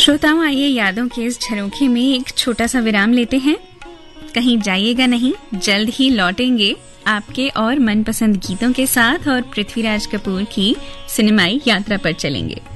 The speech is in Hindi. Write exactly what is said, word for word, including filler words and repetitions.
श्रोताओं, आइए यादों के इस झरोखे में एक छोटा सा विराम लेते हैं। कहीं जाइएगा नहीं, जल्द ही लौटेंगे आपके और मनपसंद गीतों के साथ और पृथ्वीराज कपूर की सिनेमाई यात्रा पर चलेंगे।